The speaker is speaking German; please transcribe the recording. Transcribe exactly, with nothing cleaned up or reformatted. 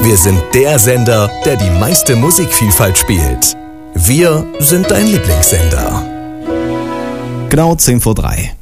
Wir sind der Sender, der die meiste Musikvielfalt spielt. Wir sind dein Lieblingssender. Genau zehn vor drei.